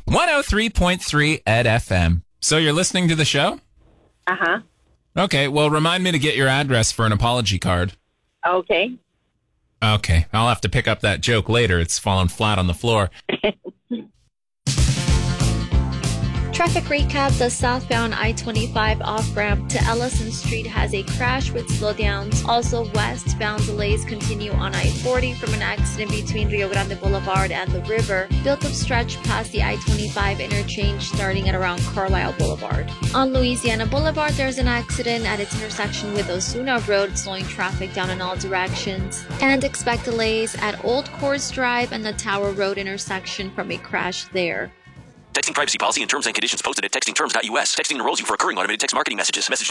103.3 Ed FM. So you're listening to the show? Uh-huh. Okay, well, remind me to get your address for an apology card. Okay. Okay, I'll have to pick up that joke later. It's fallen flat on the floor. Traffic recap. The southbound I-25 off-ramp to Ellison Street has a crash with slowdowns. Also, westbound delays continue on I-40 from an accident between Rio Grande Boulevard and the river. Built-up stretch past the I-25 interchange starting at around Carlisle Boulevard. On Louisiana Boulevard, there's an accident at its intersection with Osuna Road, slowing traffic down in all directions. And expect delays at Old Course Drive and the Tower Road intersection from a crash there. Texting privacy policy and terms and conditions posted at textingterms.us. Texting enrolls you for recurring automated text marketing messages. Message